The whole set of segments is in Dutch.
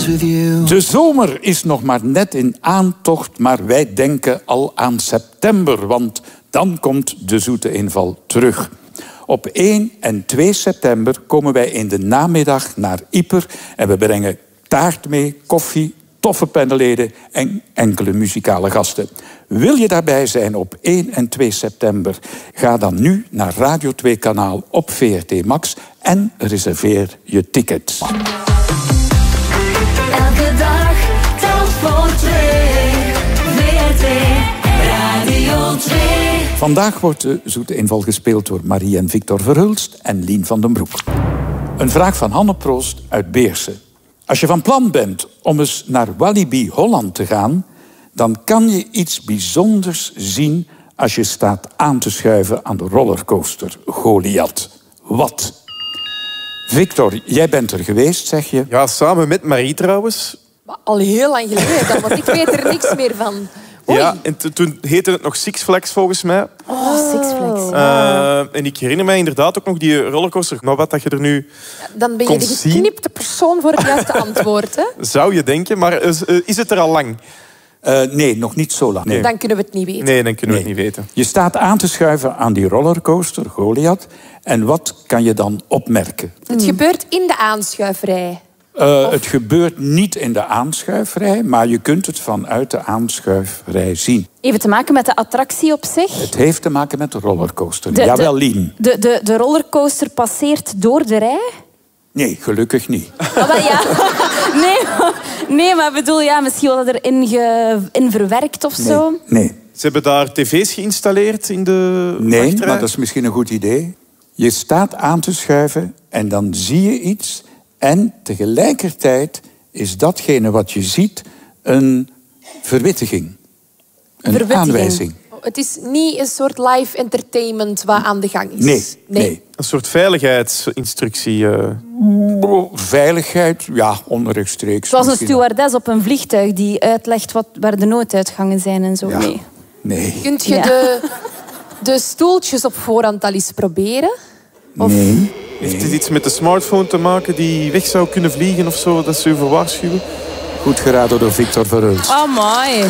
was with you. De zomer is nog maar net in aantocht, maar wij denken al aan september, want dan komt de zoete inval terug. Op 1 en 2 september komen wij in de namiddag naar Ieper en we brengen taart mee, koffie, toffe panelleden en enkele muzikale gasten. Wil je daarbij zijn op 1 en 2 september? Ga dan nu naar Radio 2 kanaal op VRT Max en reserveer je tickets. Elke dag telt voor 2. VRT Radio 2. Vandaag wordt de zoete inval gespeeld door Marie en Victor Verhulst en Lien van den Broek. Een vraag van Hanne Proost uit Beersen. Als je van plan bent om eens naar Walibi Holland te gaan, dan kan je iets bijzonders zien als je staat aan te schuiven aan de rollercoaster Goliath. Wat? Victor, jij bent er geweest, zeg je? Ja, samen met Marie trouwens. Maar al heel lang geleden dan, want ik weet er niks meer van. Oei. Ja, en toen heette het nog Six Flags volgens mij. Oh, Six Flags. En ik herinner mij inderdaad ook nog die rollercoaster. Maar wat dat je er nu Dan ben je de geknipte persoon voor het juiste antwoord. Hè? zou je denken, maar is het er al lang? Nee, nog niet zo lang. Nee. Dan kunnen we het niet weten. Nee, dan kunnen we het niet weten. Je staat aan te schuiven aan die rollercoaster Goliath. En wat kan je dan opmerken? Het gebeurt in de aanschuiverij. Het gebeurt niet in de aanschuiverij, maar je kunt het vanuit de aanschuiverij zien. Even te maken met de attractie op zich? Het heeft te maken met de rollercoaster. Jawel, Lien. De rollercoaster passeert door de rij? Nee, gelukkig niet. Oh, wel, ja. Nee, maar ik bedoel, ja, misschien wel erin verwerkt of zo. Nee. Ze hebben daar tv's geïnstalleerd in de Nee, wachtrij. maar dat is misschien een goed idee. Je staat aan te schuiven en dan zie je iets. En tegelijkertijd is datgene wat je ziet een verwittiging. Een aanwijzing. Het is niet een soort live entertainment wat aan de gang is. Nee. Een soort veiligheidsinstructie. Veiligheid, ja, onrechtstreeks. Zoals een misschien. stewardess op een vliegtuig die uitlegt waar de nooduitgangen zijn en zo. Ja. Nee. Nee. Kunt je de stoeltjes op voorhand al eens proberen? Of... Nee. Heeft het iets met de smartphone te maken die weg zou kunnen vliegen of zo, dat ze u voor waarschuwen? Goed geraden door Victor Verhulst. Oh, mooi.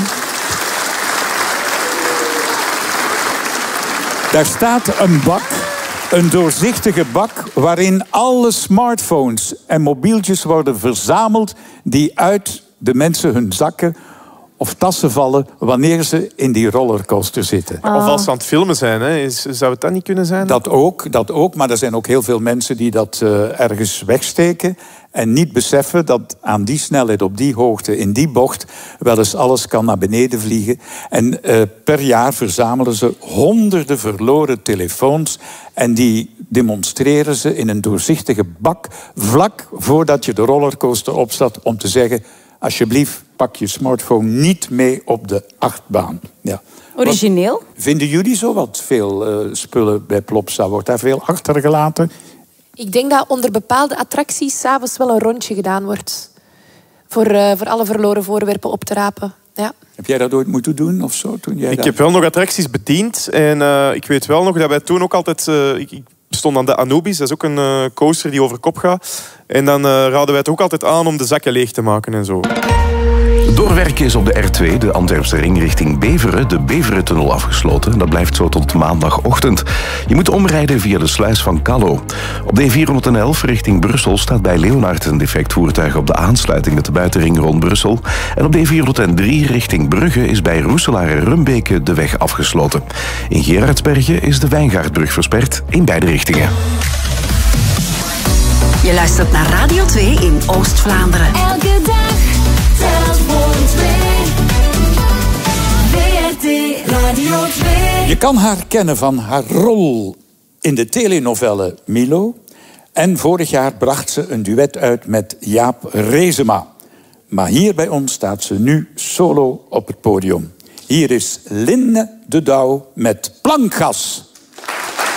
Daar staat een bak, een doorzichtige bak, waarin alle smartphones en mobieltjes worden verzameld die uit de mensen hun zakken of tassen vallen wanneer ze in die rollercoaster zitten. Of als ze aan het filmen zijn, hè? Zou het dat niet kunnen zijn? Dat ook, maar er zijn ook heel veel mensen die dat ergens wegsteken en niet beseffen dat aan die snelheid, op die hoogte, in die bocht, wel eens alles kan naar beneden vliegen. En per jaar verzamelen ze honderden verloren telefoons en die demonstreren ze in een doorzichtige bak vlak voordat je de rollercoaster opstaat om te zeggen: alsjeblieft, pak je smartphone niet mee op de achtbaan. Ja. Origineel. Vinden jullie zo wat veel spullen bij Plopsa? Wordt daar veel achtergelaten? Ik denk dat onder bepaalde attracties 's avonds wel een rondje gedaan wordt. Voor alle verloren voorwerpen op te rapen. Ja. Heb jij dat ooit moeten doen of zo? Toen jij Ik heb wel nog attracties bediend. En ik weet wel nog dat wij toen ook altijd... Ik stond aan de Anubis, dat is ook een coaster die over kop gaat. En dan raden wij het ook altijd aan om de zakken leeg te maken en zo. Doorwerken is op de R2, de Antwerpse ring richting Beveren, de Beverentunnel afgesloten. Dat blijft zo tot maandagochtend. Je moet omrijden via de sluis van Callo. Op de E411 richting Brussel staat bij Leonard een defect voertuig op de aansluiting met de buitenring rond Brussel. En op de E403 richting Brugge is bij Roeselaar en Rumbeke de weg afgesloten. In Gerardsbergen is de Wijngaardbrug versperd in beide richtingen. Je luistert naar Radio 2 in Oost-Vlaanderen. Elke dag telt voor 2. VRT Radio 2. Je kan haar kennen van haar rol in de telenovelle Milo. En vorig jaar bracht ze een duet uit met Jaap Reesema. Maar hier bij ons staat ze nu solo op het podium. Hier is Linne de Douw met Plankgas.